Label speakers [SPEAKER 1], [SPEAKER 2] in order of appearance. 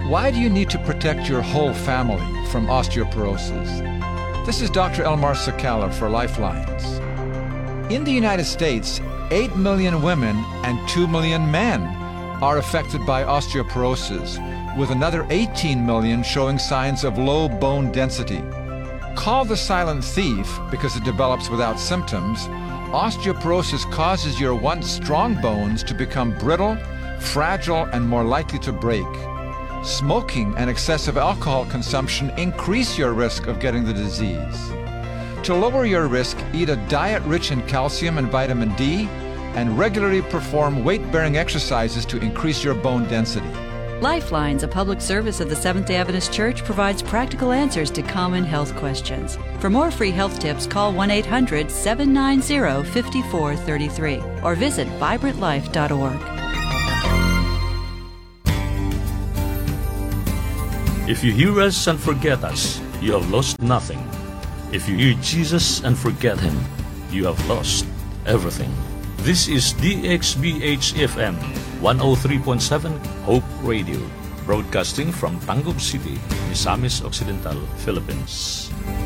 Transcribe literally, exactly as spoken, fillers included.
[SPEAKER 1] Why do you need to protect your whole family from osteoporosis? This is Doctor Elmar Sakala for Lifelines. In the United States, eight million women and two million men are affected by osteoporosis, with another eighteen million showing signs of low bone density. Called the silent thief because it develops without symptoms, osteoporosis causes your once strong bones to become brittle, fragile, and more likely to break. Smoking and excessive alcohol consumption increase your risk of getting the disease. To lower your risk, eat a diet rich in calcium and vitamin D, and regularly perform weight-bearing exercises to increase your bone density.
[SPEAKER 2] Lifelines, a public service of the Seventh-day Adventist Church, provides practical answers to common health questions. For more free health tips, call one eight hundred, seven nine zero, five four three three or visit vibrant life dot org.
[SPEAKER 3] If you hear us and forget us, you have lost nothing. If you hear Jesus and forget Him, you have lost everything. This is D X B H F M one oh three point seven Hope Radio, broadcasting from Tangub City, Misamis Occidental, Philippines.